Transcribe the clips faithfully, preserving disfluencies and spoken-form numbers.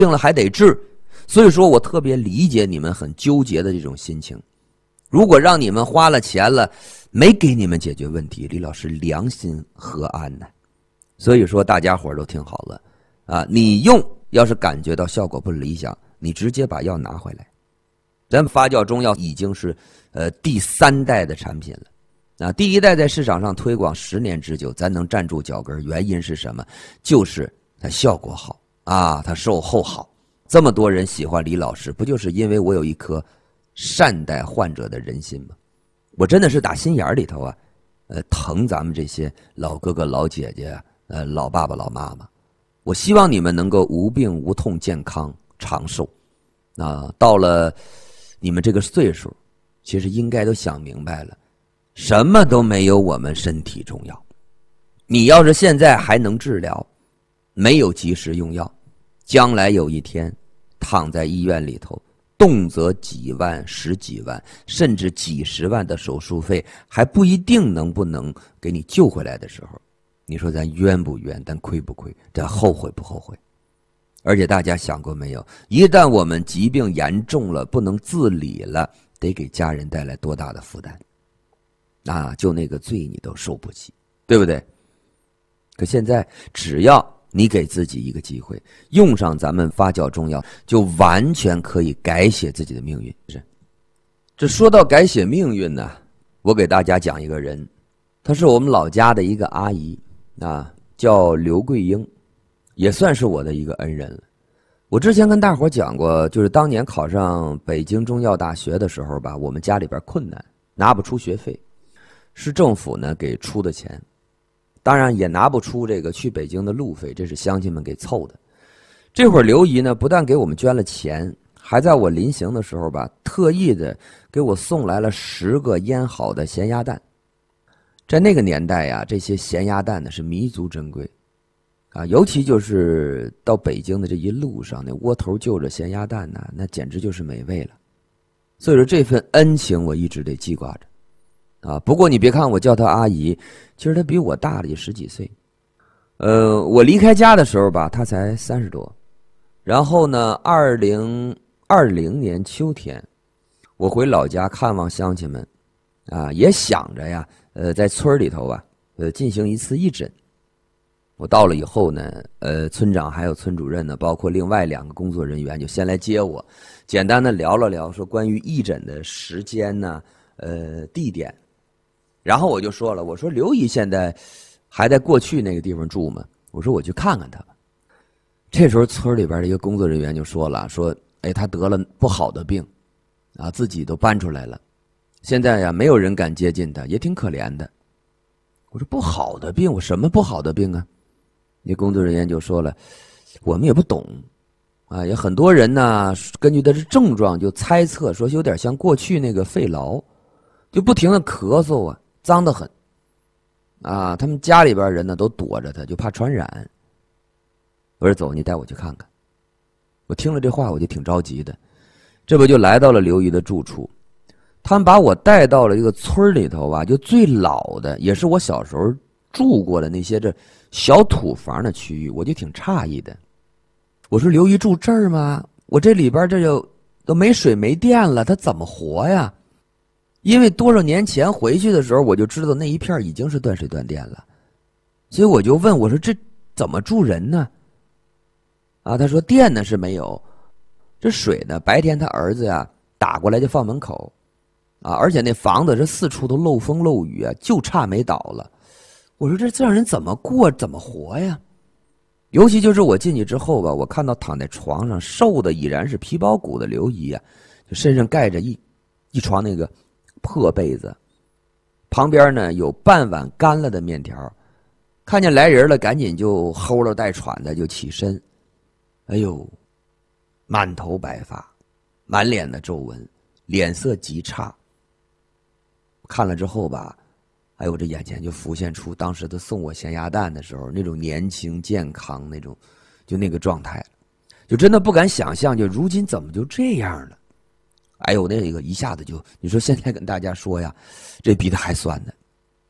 病了还得治，所以说我特别理解你们很纠结的这种心情。如果让你们花了钱了，没给你们解决问题，李老师良心何安呢？所以说大家伙都听好了啊，你用要是感觉到效果不理想，你直接把药拿回来。咱发酵中药已经是呃第三代的产品了啊，第一代在市场上推广十年之久，咱能站住脚跟，原因是什么？就是它效果好啊，它售后好。这么多人喜欢李老师，不就是因为我有一颗善待患者的人心吗？我真的是打心眼里头啊，呃，疼咱们这些老哥哥、老姐姐，呃，老爸爸、老妈妈。我希望你们能够无病无痛、健康长寿。啊，到了你们这个岁数，其实应该都想明白了，什么都没有我们身体重要。你要是现在还能治疗，没有及时用药，将来有一天躺在医院里头，动辄几万、十几万，甚至几十万的手术费，还不一定能不能给你救回来的时候，你说咱冤不冤？咱亏不亏？咱后悔不后悔？而且大家想过没有，一旦我们疾病严重了，不能自理了，得给家人带来多大的负担啊，就那个罪你都受不起，对不对？可现在只要你给自己一个机会，用上咱们发酵中药，就完全可以改写自己的命运。是，这说到改写命运呢，我给大家讲一个人，她是我们老家的一个阿姨啊，叫刘桂英，也算是我的一个恩人了。我之前跟大伙讲过，就是当年考上北京中药大学的时候吧，我们家里边困难，拿不出学费，是政府呢给出的钱，当然也拿不出这个去北京的路费，这是乡亲们给凑的。这会儿刘姨呢不但给我们捐了钱，还在我临行的时候吧，特意的给我送来了十个腌好的咸鸭蛋。在那个年代呀，这些咸鸭蛋呢是弥足珍贵啊，尤其就是到北京的这一路上，那窝头就着咸鸭蛋呢，那简直就是美味了。所以说这份恩情我一直得记挂着啊。不过你别看我叫她阿姨，其实她比我大了十几岁。呃，我离开家的时候吧，她才三十多。然后呢，二零二零年秋天，我回老家看望乡亲们，啊，也想着呀，呃，在村里头啊，呃，进行一次义诊。我到了以后呢，呃，村长还有村主任呢，包括另外两个工作人员就先来接我，简单的聊了聊，说关于义诊的时间呢，呃，地点。然后我就说了，我说刘姨现在还在过去那个地方住吗？我说我去看看她吧。这时候村里边的一个工作人员就说了，说，哎，她得了不好的病，啊，自己都搬出来了，现在呀，没有人敢接近她，也挺可怜的。我说不好的病，我什么不好的病啊？那工作人员就说了，我们也不懂啊，有很多人呢根据他的症状就猜测说有点像过去那个肺痨，就不停的咳嗽啊，脏得很啊，他们家里边人呢都躲着他，就怕传染。我说走，你带我去看看。我听了这话我就挺着急的，这不就来到了刘姨的住处。他们把我带到了一个村里头啊，就最老的，也是我小时候住过的那些这小土房的区域，我就挺诧异的。我说刘姨住这儿吗？我这里边这就都没水没电了，他怎么活呀？因为多少年前回去的时候，我就知道那一片已经是断水断电了，所以我就问我说这怎么住人呢？啊，他说电呢是没有，这水呢白天他儿子呀打过来就放门口，啊，而且那房子这四处都漏风漏雨啊，就差没倒了。我说这这让人怎么过怎么活呀？尤其就是我进去之后吧，我看到躺在床上瘦的已然是皮包骨的刘姨啊，就身上盖着一一床那个破被子，旁边呢有半碗干了的面条，看见来人了赶紧就齁了带喘的就起身。哎呦，满头白发，满脸的皱纹，脸色极差。看了之后吧，哎呦，我这眼前就浮现出当时他送我咸鸭蛋的时候那种年轻健康那种，就那个状态，就真的不敢想象，就如今怎么就这样了？哎呦，那个一下子就，你说现在跟大家说呀，这比他还酸呢。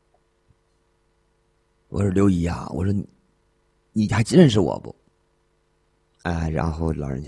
我说刘姨啊，我说你你还认识我不？哎，然后老人家